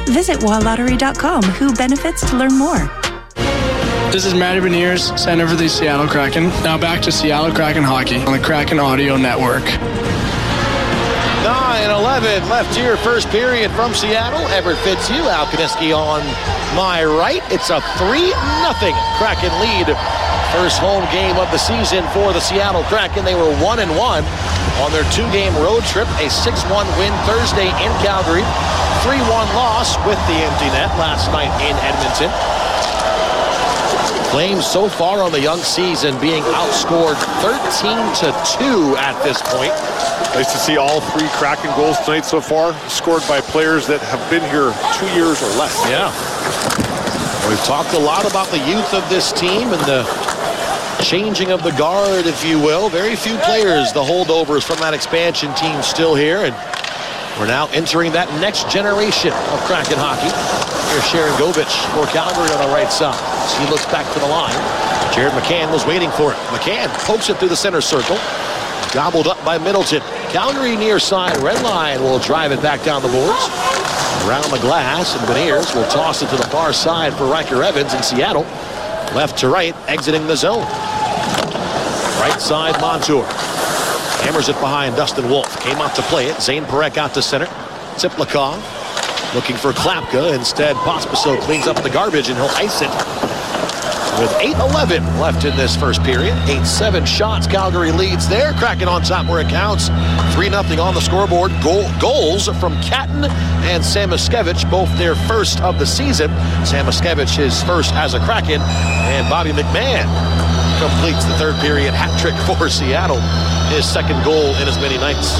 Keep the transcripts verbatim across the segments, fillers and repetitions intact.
Visit wild lottery dot com. Who benefits to learn more. This is Matty Beniers, center for the Seattle Kraken. Now back to Seattle Kraken hockey on the Kraken Audio Network. nine eleven left here, first period from Seattle. Everett Fitzhugh, Al Kaniski on my right. It's a three nothing Kraken lead. First home game of the season for the Seattle Kraken. They were one and one on their two-game road trip. A six one win Thursday in Calgary. three one loss with the empty net last night in Edmonton. Flames so far on the young season being outscored thirteen to two at this point. Nice to see all three Kraken goals tonight so far scored by players that have been here two years or less. Yeah. We've talked a lot about the youth of this team and the changing of the guard, if you will. Very few players, the holdovers from that expansion team still here. And we're now entering that next generation of Kraken hockey. Here's Sharon Govich for Calgary on the right side. He looks back to the line. Jared McCann was waiting for it. McCann pokes it through the center circle. Gobbled up by Middleton. Calgary near side. Red line will drive it back down the boards. Around the glass, and Beniers will toss it to the far side for Riker Evans in Seattle. Left to right, exiting the zone. Right side, Montour. Hammers it behind Dustin Wolf. Came out to play it. Zane Parekh out to center. Tiplikov looking for Klapka. Instead, Pospisil cleans up the garbage, and he'll ice it. With eight eleven left in this first period. eight seven shots. Calgary leads there. Kraken on top where it counts. three nothing on the scoreboard. Goal, goals from Catton and Samoskevich, both their first of the season. Samoskevich his first as a Kraken. And Bobby McMahon completes the third period hat trick for Seattle. His second goal in as many nights.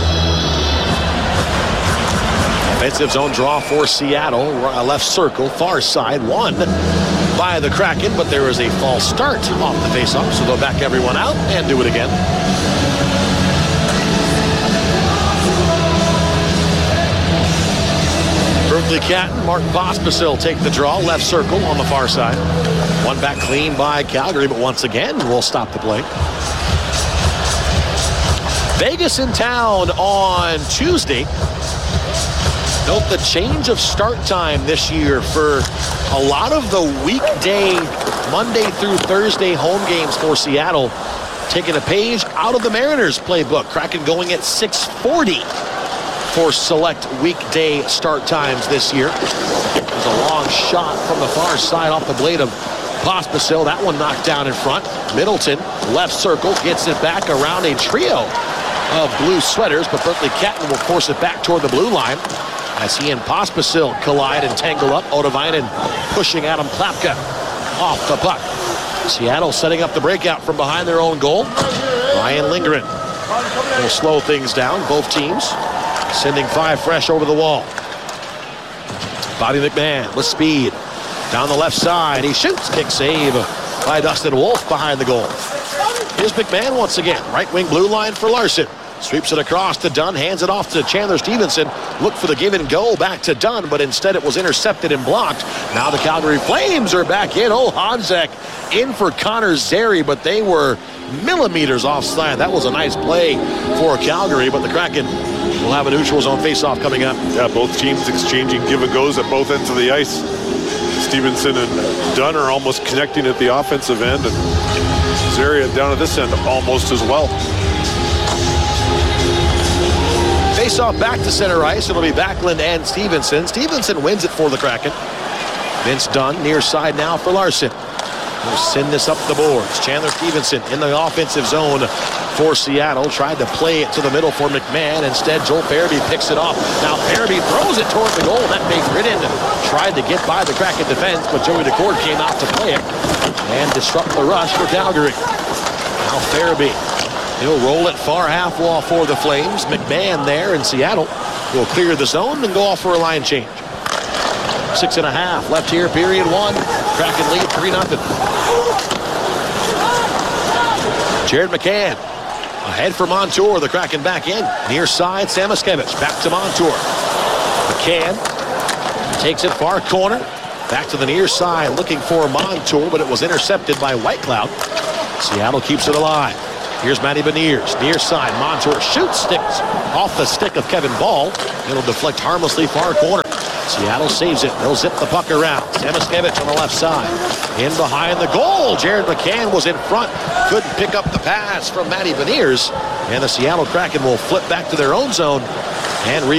Offensive zone draw for Seattle. Left circle, far side, one by the Kraken, but there is a false start off the faceoff, so they'll back everyone out and do it again. Berkeley Catton, Martin Pospisil take the draw, left circle on the far side. One back clean by Calgary, but once again, we'll stop the play. Vegas in town on Tuesday. Note the change of start time this year for a lot of the weekday, Monday through Thursday home games for Seattle. Taking a page out of the Mariners playbook. Kraken going at six forty for select weekday start times this year. There's a long shot from the far side off the blade of Pospisil. That one knocked down in front. Middleton, left circle, gets it back around a trio of blue sweaters, but Berkeley Catton will force it back toward the blue line as he and Pospisil collide and tangle up. Otovainen pushing Adam Klapka off the puck. Seattle setting up the breakout from behind their own goal. Ryan Lindgren will slow things down. Both teams sending five fresh over the wall. Bobby McMahon with speed. Down the left side. He shoots. Kick save by Dustin Wolf behind the goal. Here's McMahon once again. Right wing blue line for Larson. Sweeps it across to Dunn, hands it off to Chandler Stevenson. Look for the give and go back to Dunn, but instead it was intercepted and blocked. Now the Calgary Flames are back in. Oh, Honzek in for Connor Zary, but they were millimeters offside. That was a nice play for Calgary, but the Kraken will have a neutral zone faceoff coming up. Yeah, both teams exchanging give and goes at both ends of the ice. Stevenson and Dunn are almost connecting at the offensive end, and Zary down at this end almost as well. Face-off back to center ice. It'll be Backlund and Stevenson. Stevenson wins it for the Kraken. Vince Dunn near side now for Larson. We'll send this up the boards. Chandler Stevenson in the offensive zone for Seattle. Tried to play it to the middle for McMahon. Instead, Joel Farabee picks it off. Now Farabee throws it toward the goal. That made Ridden tried to get by the Kraken defense, but Joey DeCord came out to play it and disrupt the rush for Calgary. Now Farabee. He'll roll it far half wall for the Flames. McMahon there in Seattle will clear the zone and go off for a line change. Six and a half left here, period one. Kraken lead three nothing. Jared McCann ahead for Montour. The Kraken back in. Near side, Samoskevich. Back to Montour. McCann takes it far corner. Back to the near side, looking for Montour, but it was intercepted by Whitecloud. Seattle keeps it alive. Here's Matty Beniers, near side. Montour shoots, sticks off the stick of Kevin Ball. It'll deflect harmlessly far corner. Seattle saves it. They'll zip the puck around. Samoskevich on the left side. In behind the goal. Jared McCann was in front. Couldn't pick up the pass from Matty Beniers. And the Seattle Kraken will flip back to their own zone and re